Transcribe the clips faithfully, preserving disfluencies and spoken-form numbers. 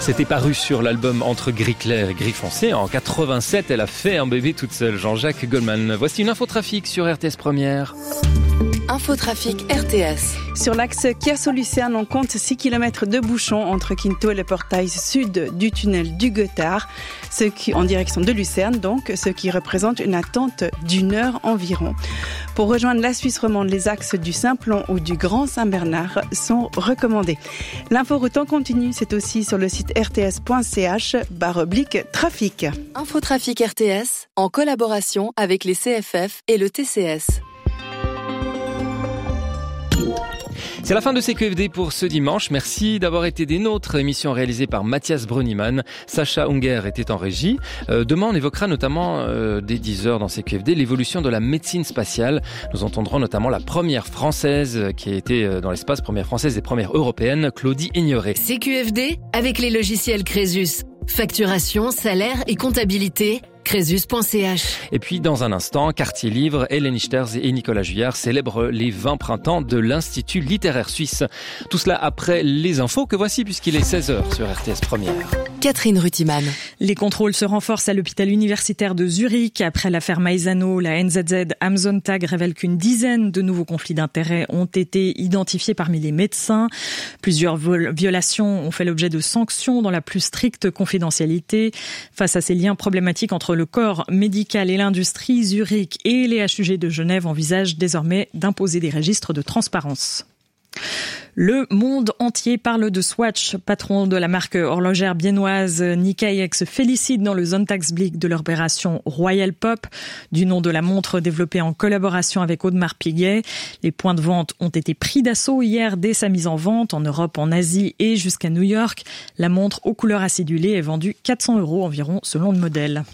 C'était paru sur l'album Entre gris clair et gris foncé. En quatre-vingt-sept, elle a fait un bébé toute seule, Jean-Jacques Goldman. Voici une infotrafic sur R T S Première. Infotrafic R T S. Sur l'axe Kersault-Lucerne, on compte six kilomètres de bouchons entre Quinto et le portail sud du tunnel du Goethard, ce qui, en direction de Lucerne donc, ce qui représente une attente d'une heure environ. Pour rejoindre la Suisse romande, les axes du Simplon ou du Grand Saint-Bernard sont recommandés. L'inforoute en continu, c'est aussi sur le site r t s point c h barre oblique trafic. Infotrafic R T S, en collaboration avec les C F F et le T C S. C'est la fin de C Q F D pour ce dimanche. Merci d'avoir été des nôtres. Émission réalisée par Mathias Bruniman. Sacha Unger était en régie. Euh, demain, on évoquera notamment, euh, dès dix heures dans C Q F D, l'évolution de la médecine spatiale. Nous entendrons notamment la première française qui a été dans l'espace, première française et première européenne, Claudie Ignoré. C Q F D avec les logiciels Crésus. Facturation, salaire et comptabilité. Crésus point c h. Et puis, dans un instant, Quartier Livre, Hélène Ichters et Nicolas Juillard célèbrent les vingt printemps de l'Institut littéraire suisse. Tout cela après les infos que voici puisqu'il est seize heures sur R T S Première. Catherine Rutiman. Les contrôles se renforcent à l'hôpital universitaire de Zurich. Après l'affaire Maisano, la N Z Z Amzontag révèle qu'une dizaine de nouveaux conflits d'intérêts ont été identifiés parmi les médecins. Plusieurs violations ont fait l'objet de sanctions dans la plus stricte confidentialité. Face à ces liens problématiques entre le corps médical et l'industrie, Zurich et les H U G de Genève envisagent désormais d'imposer des registres de transparence. Le monde entier parle de Swatch. Patron de la marque horlogère biennoise, Nick Hayek se félicite dans le Sonntagsblick de l'opération Royal Pop, du nom de la montre développée en collaboration avec Audemars Piguet. Les points de vente ont été pris d'assaut hier dès sa mise en vente en Europe, en Asie et jusqu'à New York. La montre aux couleurs acidulées est vendue quatre cents euros environ selon le modèle.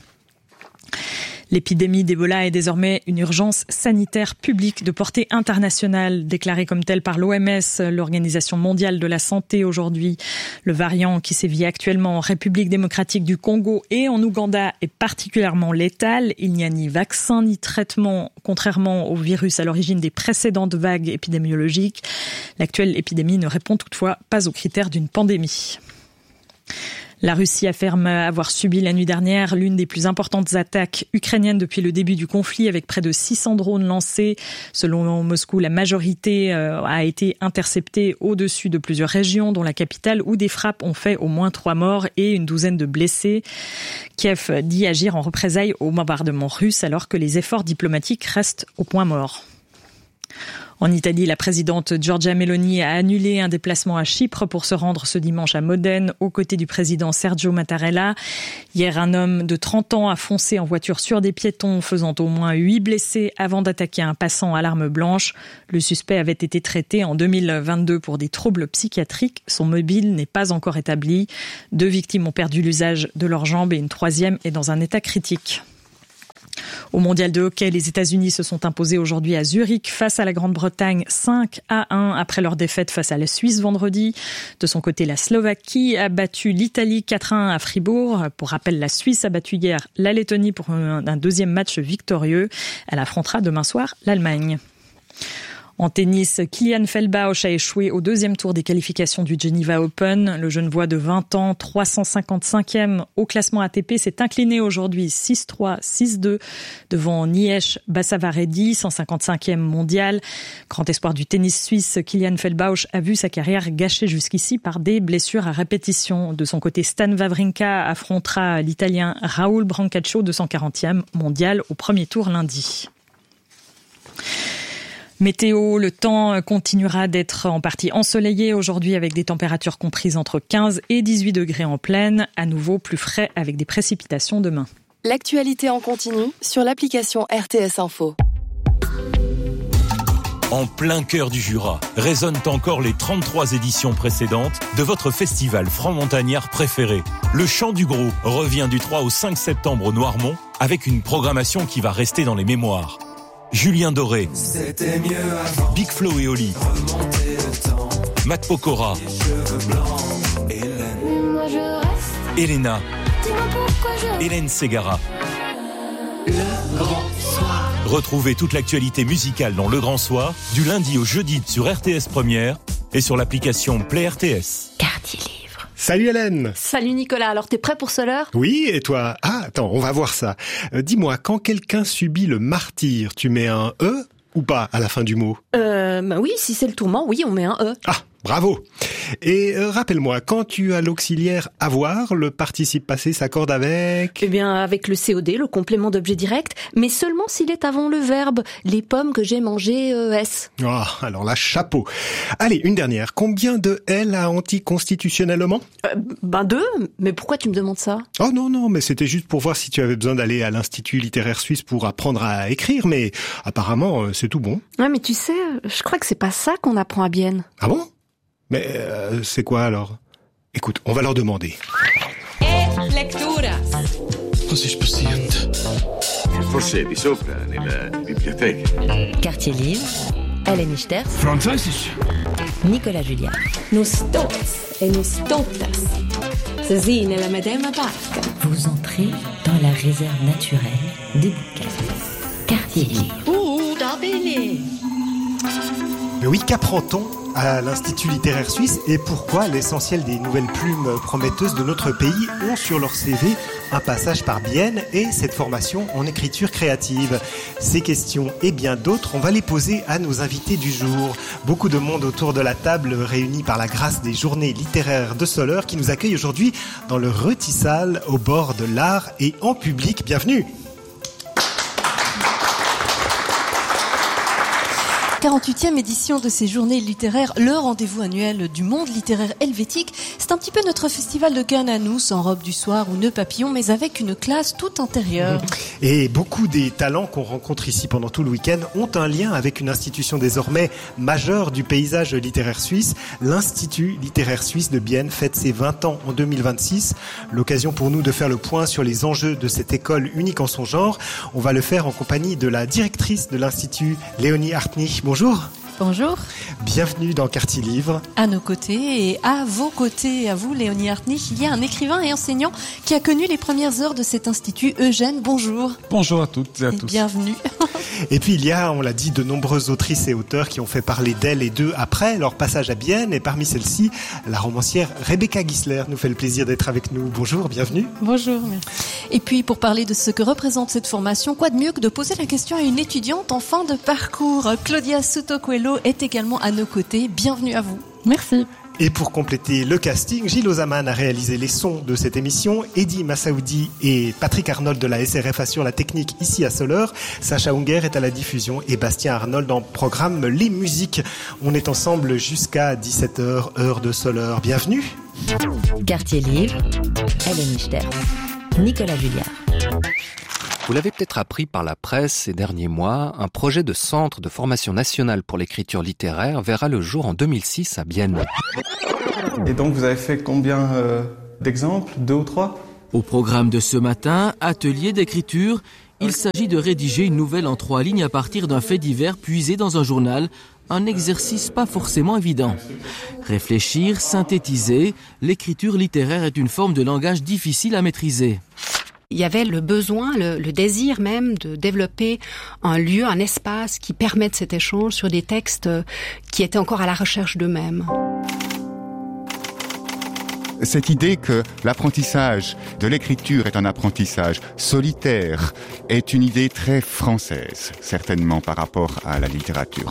L'épidémie d'Ebola est désormais une urgence sanitaire publique de portée internationale, déclarée comme telle par l'O M S, l'Organisation mondiale de la santé aujourd'hui. Le variant qui sévit actuellement en République démocratique du Congo et en Ouganda est particulièrement létal. Il n'y a ni vaccin ni traitement, contrairement au virus à l'origine des précédentes vagues épidémiologiques. L'actuelle épidémie ne répond toutefois pas aux critères d'une pandémie. La Russie affirme avoir subi la nuit dernière l'une des plus importantes attaques ukrainiennes depuis le début du conflit, avec près de six cents drones lancés. Selon Moscou, la majorité a été interceptée au-dessus de plusieurs régions, dont la capitale, où des frappes ont fait au moins trois morts et une douzaine de blessés. Kiev dit agir en représailles au bombardement russe, alors que les efforts diplomatiques restent au point mort. En Italie, la présidente Giorgia Meloni a annulé un déplacement à Chypre pour se rendre ce dimanche à Modène aux côtés du président Sergio Mattarella. Hier, un homme de trente ans a foncé en voiture sur des piétons, faisant au moins huit blessés avant d'attaquer un passant à l'arme blanche. Le suspect avait été traité en deux mille vingt-deux pour des troubles psychiatriques. Son mobile n'est pas encore établi. Deux victimes ont perdu l'usage de leurs jambes et une troisième est dans un état critique. Au mondial de hockey, les États-Unis se sont imposés aujourd'hui à Zurich face à la Grande-Bretagne cinq à un après leur défaite face à la Suisse vendredi. De son côté, la Slovaquie a battu l'Italie quatre à un à Fribourg. Pour rappel, la Suisse a battu hier la Lettonie pour un, un deuxième match victorieux. Elle affrontera demain soir l'Allemagne. En tennis, Kilian Feldbausch a échoué au deuxième tour des qualifications du Geneva Open. Le Genevois de vingt ans, trois cent cinquante-cinquième au classement A T P, s'est incliné aujourd'hui six trois, six deux devant Niesh Basavaredi, cent cinquante-cinquième mondial. Grand espoir du tennis suisse, Kilian Feldbausch a vu sa carrière gâchée jusqu'ici par des blessures à répétition. De son côté, Stan Wawrinka affrontera l'Italien Raoul Brancaccio, deux cent quarantième mondial, au premier tour lundi. Météo, le temps continuera d'être en partie ensoleillé aujourd'hui avec des températures comprises entre quinze et dix-huit degrés en plaine. À nouveau plus frais avec des précipitations demain. L'actualité en continu sur l'application R T S Info. En plein cœur du Jura, résonnent encore les trente-trois éditions précédentes de votre festival franc-montagnard préféré. Le Chant du Gros revient du trois au cinq septembre au Noirmont avec une programmation qui va rester dans les mémoires. Julien Doré, Big Flo et Oli, Matt Pokora, Elena, Hélène Ségara. Le Grand Soir. Retrouvez toute l'actualité musicale dans Le Grand Soir, du lundi au jeudi sur R T S Première et sur l'application Play R T S. Quartier Livre. Salut Hélène. Salut Nicolas, alors t'es prêt pour ce leurre ? Oui, et toi ? Ah, attends, on va voir ça. Euh, dis-moi, quand quelqu'un subit le martyre, tu mets un « e » ou pas à la fin du mot ? Euh, bah oui, si c'est le tourment, oui, on met un E. Ah, bravo. Et euh, rappelle-moi, quand tu as l'auxiliaire « avoir », le participe passé s'accorde avec... Eh bien, avec le C O D, le complément d'objet direct, mais seulement s'il est avant le verbe. Les pommes que j'ai mangées, E S. Ah, alors là, chapeau. Allez, une dernière. Combien de L a anticonstitutionnellement ? Euh, ben deux, mais pourquoi tu me demandes ça ? Oh non, non, mais c'était juste pour voir si tu avais besoin d'aller à l'Institut littéraire suisse pour apprendre à écrire, mais apparemment, euh, c'est tout bon. Ouais, mais tu sais, je crois que c'est pas ça qu'on apprend à Bienne. Ah bon ? Mais euh, c'est quoi alors ? Écoute, on va leur demander. E lecturas. Was ist passiert? Forse è di sopra, nella biblioteca. Quartier Livre, Hélène Ichter. Französisch. Nicolas Julliard. Nos tots et nos totas. Così nella medesima barca. Vous entrez dans la réserve naturelle des bouquins. Quartier Livre. Ouh, d'abélé. Mais oui, qu'apprend-on à l'Institut littéraire suisse et pourquoi l'essentiel des nouvelles plumes prometteuses de notre pays ont sur leur C V un passage par Bienne et cette formation en écriture créative. Ces questions et bien d'autres, on va les poser à nos invités du jour. Beaucoup de monde autour de la table réunis par la grâce des journées littéraires de Soleure qui nous accueillent aujourd'hui dans le Retissal au bord de l'art et en public. Bienvenue! quarante-huitième édition de ces journées littéraires, le rendez-vous annuel du monde littéraire helvétique. C'est un petit peu notre festival de Cannes à nous, sans robe du soir ou nœud papillon, mais avec une classe toute intérieure. Et beaucoup des talents qu'on rencontre ici pendant tout le week-end ont un lien avec une institution désormais majeure du paysage littéraire suisse. L'Institut littéraire suisse de Bienne fête ses vingt ans en deux mille vingt-six. L'occasion pour nous de faire le point sur les enjeux de cette école unique en son genre. On va le faire en compagnie de la directrice de l'Institut, Léonie Hartnich. Bonjour. Bonjour. Bienvenue dans Quartier Livre. À nos côtés et à vos côtés, à vous Léonie Hartnich, il y a un écrivain et enseignant qui a connu les premières heures de cet institut, Eugène. Bonjour. Bonjour à toutes et à et tous. Bienvenue. Et puis il y a, on l'a dit, de nombreuses autrices et auteurs qui ont fait parler d'elles et d'eux après leur passage à Bienne. Et parmi celles-ci, la romancière Rebecca Gisler nous fait le plaisir d'être avec nous. Bonjour, bienvenue. Bonjour. Merci. Et puis pour parler de ce que représente cette formation, quoi de mieux que de poser la question à une étudiante en fin de parcours. Claudia Souto-Coelho est également à nos côtés. Bienvenue à vous. Merci. Et pour compléter le casting, Gilles Ozaman a réalisé les sons de cette émission, Eddy Massaoudi et Patrick Arnold de la S R F assure la technique ici à Soleure, Sacha Unger est à la diffusion et Bastien Arnold en programme Les Musiques. On est ensemble jusqu'à dix-sept heures, heure de Soleure. Bienvenue. Quartier Livre, Hélène Ichter, Nicolas Julliard. Vous l'avez peut-être appris par la presse ces derniers mois, un projet de centre de formation nationale pour l'écriture littéraire verra le jour en deux mille six à Bienne. Et donc vous avez fait combien euh, d'exemples ? Deux ou trois ? Au programme de ce matin, atelier d'écriture, il s'agit de rédiger une nouvelle en trois lignes à partir d'un fait divers puisé dans un journal, un exercice pas forcément évident. Réfléchir, synthétiser, l'écriture littéraire est une forme de langage difficile à maîtriser. Il y avait le besoin, le, le désir même de développer un lieu, un espace qui permette cet échange sur des textes qui étaient encore à la recherche d'eux-mêmes. Cette idée que l'apprentissage de l'écriture est un apprentissage solitaire est une idée très française, certainement par rapport à la littérature.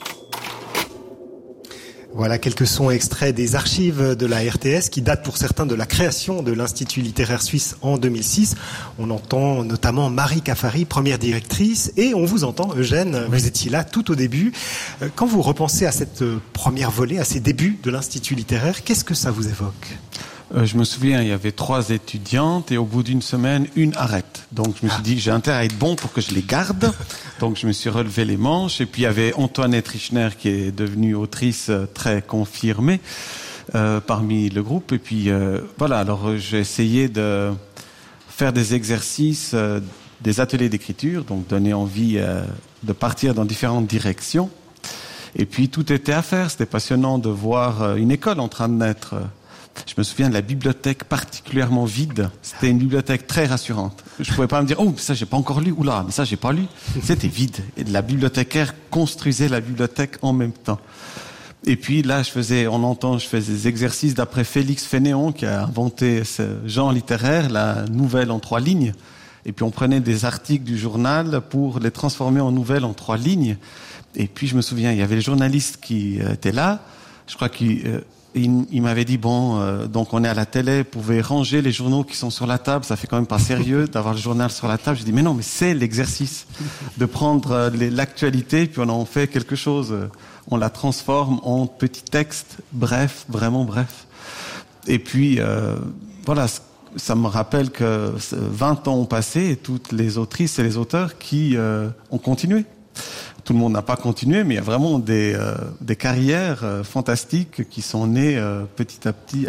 Voilà quelques sons extraits des archives de la R T S qui datent pour certains de la création de l'Institut littéraire suisse en deux mille six. On entend notamment Marie Cafari, première directrice, et on vous entend, Eugène, vous étiez là tout au début. Quand vous repensez à cette première volée, à ces débuts de l'Institut littéraire, qu'est-ce que ça vous évoque ? Euh, je me souviens, il y avait trois étudiantes et au bout d'une semaine, une arrête. Donc je me suis dit, j'ai intérêt à être bon pour que je les garde. Donc je me suis relevé les manches. Et puis il y avait Antoinette Richner qui est devenue autrice très confirmée euh, parmi le groupe. Et puis euh, voilà, alors j'ai essayé de faire des exercices, euh, des ateliers d'écriture, donc donner envie euh, de partir dans différentes directions. Et puis tout était à faire. C'était passionnant de voir une école en train de naître. Je me souviens de la bibliothèque particulièrement vide. C'était une bibliothèque très rassurante. Je pouvais pas me dire, oh, ça j'ai pas encore lu, oula, mais ça j'ai pas lu. C'était vide. Et la bibliothécaire construisait la bibliothèque en même temps. Et puis là, je faisais, on entend, je faisais des exercices d'après Félix Fénéon, qui a inventé ce genre littéraire, la nouvelle en trois lignes. Et puis on prenait des articles du journal pour les transformer en nouvelles en trois lignes. Et puis je me souviens, il y avait le journaliste qui euh, était là. Je crois qu'il euh, il, il m'avait dit, bon, euh, donc on est à la télé, vous pouvez ranger les journaux qui sont sur la table, ça fait quand même pas sérieux d'avoir le journal sur la table. J'ai dit, mais non, mais c'est l'exercice de prendre euh, les, l'actualité, puis on en fait quelque chose. On la transforme en petits textes, bref, vraiment bref. Et puis, euh, voilà, ça me rappelle que vingt ans ont passé et toutes les autrices et les auteurs qui euh, ont continué. Tout le monde n'a pas continué, mais il y a vraiment des, euh, des carrières euh, fantastiques qui sont nées euh, petit à petit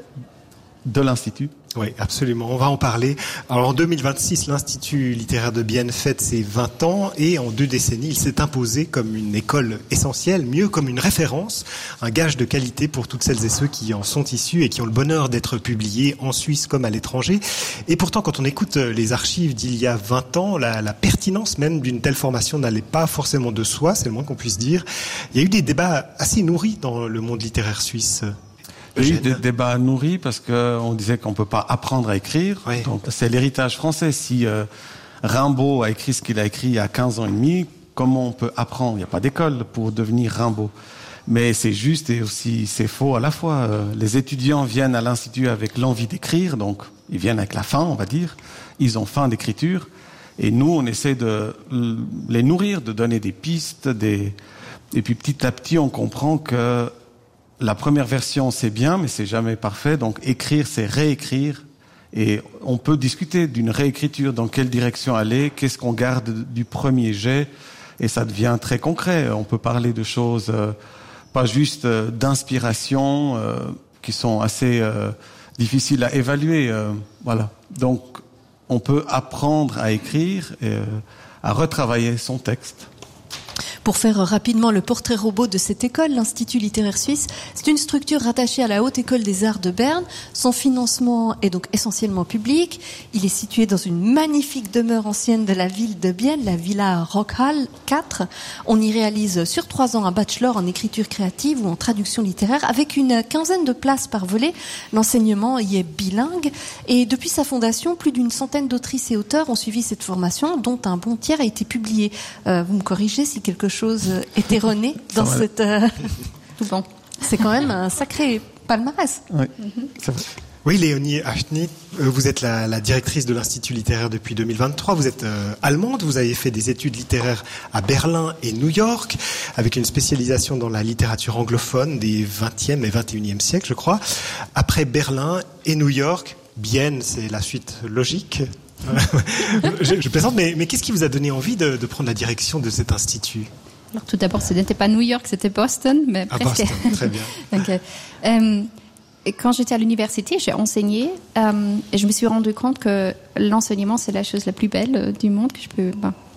de l'Institut. Oui, absolument. On va en parler. Alors, en deux mille vingt-six, l'Institut littéraire de Bienne fête ses vingt ans et en deux décennies, il s'est imposé comme une école essentielle, mieux comme une référence, un gage de qualité pour toutes celles et ceux qui en sont issus et qui ont le bonheur d'être publiés en Suisse comme à l'étranger. Et pourtant, quand on écoute les archives d'il y a vingt ans, la, la pertinence même d'une telle formation n'allait pas forcément de soi, c'est le moins qu'on puisse dire. Il y a eu des débats assez nourris dans le monde littéraire suisse. Il y a eu des débats nourris parce que on disait qu'on peut pas apprendre à écrire. Oui. Donc c'est l'héritage français. Si euh, Rimbaud a écrit ce qu'il a écrit il y a quinze ans et demi, comment on peut apprendre? Il n'y a pas d'école pour devenir Rimbaud. Mais c'est juste et aussi c'est faux à la fois. Euh, les étudiants viennent à l'Institut avec l'envie d'écrire, donc ils viennent avec la faim, on va dire. Ils ont faim d'écriture. Et nous, on essaie de les nourrir, de donner des pistes, des... et puis petit à petit, on comprend que la première version, c'est bien, mais c'est jamais parfait. Donc, écrire, c'est réécrire. Et on peut discuter d'une réécriture, dans quelle direction aller, qu'est-ce qu'on garde du premier jet. Et ça devient très concret. On peut parler de choses, euh, pas juste euh, d'inspiration, euh, qui sont assez euh, difficiles à évaluer. Euh, voilà. Donc, on peut apprendre à écrire et euh, à retravailler son texte. Pour faire rapidement le portrait robot de cette école, l'Institut littéraire suisse, c'est une structure rattachée à la Haute École des Arts de Berne. Son financement est donc essentiellement public. Il est situé dans une magnifique demeure ancienne de la ville de Bienne, la Villa Rockhall quatre. On y réalise sur trois ans un bachelor en écriture créative ou en traduction littéraire avec une quinzaine de places par volet. L'enseignement y est bilingue et depuis sa fondation, plus d'une centaine d'autrices et auteurs ont suivi cette formation, dont un bon tiers a été publié. Euh, vous me corrigez si quelque chose est erroné dans cette... Euh... Tout bon. C'est quand même un sacré palmarès. Oui, c'est vrai. Oui, Léonie Achtny, vous êtes la, la directrice de l'Institut littéraire depuis deux mille vingt-trois. Vous êtes euh, allemande, vous avez fait des études littéraires à Berlin et New York, avec une spécialisation dans la littérature anglophone des vingtième et vingt et unième siècles, je crois. Après Berlin et New York, Bienne, c'est la suite logique. je, je plaisante, mais, mais qu'est-ce qui vous a donné envie de, de prendre la direction de cet institut? Alors, tout d'abord, ce n'était pas New York, c'était Boston, mais ah, presque. Boston, très bien. Donc, euh, quand j'étais à l'université, j'ai enseigné euh, et je me suis rendu compte que l'enseignement, c'est la chose la plus belle du monde que je peux, ben,